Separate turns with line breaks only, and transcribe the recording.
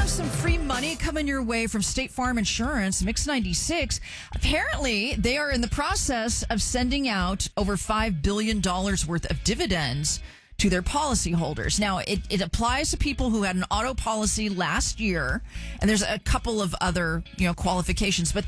have some free money coming your way from State Farm Insurance, Mix 96. Apparently, they are in the process of sending out over $5 billion worth of dividends to their policyholders. Now, it applies to people who had an auto policy last year, and there's a couple of other, qualifications, but